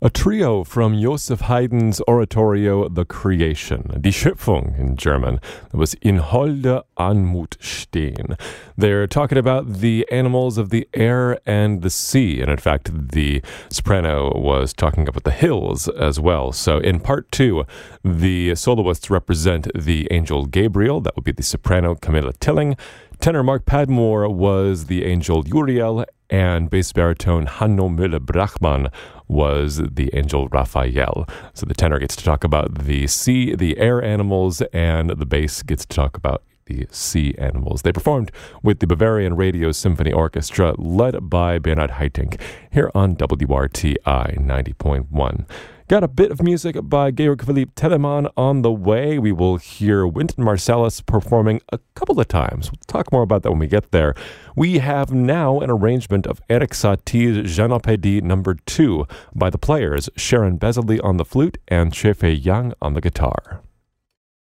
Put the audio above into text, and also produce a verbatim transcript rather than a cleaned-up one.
A trio from Joseph Haydn's oratorio The Creation, Die Schöpfung in German, that was In holde Anmut stehen. They're talking about the animals of the air and the sea, and in fact the soprano was talking about the hills as well. So in part two, the soloists represent the angel Gabriel, that would be the soprano Camilla Tilling. Tenor Mark Padmore was the angel Uriel, and bass baritone Hanno Müller-Brachmann was the angel Raphael. So the tenor gets to talk about the sea, the air animals, and the bass gets to talk about the sea animals. They performed with the Bavarian Radio Symphony Orchestra, led by Bernhard Haitink, here on W R T I ninety point one. Got a bit of music by Georg Philipp Telemann on the way. We will hear Wynton Marsalis performing a couple of times. We'll talk more about that when we get there. We have now an arrangement of Erik Satie's Jeanopédie number two by the players Sharon Besley on the flute and Xue Fei Yang on the guitar.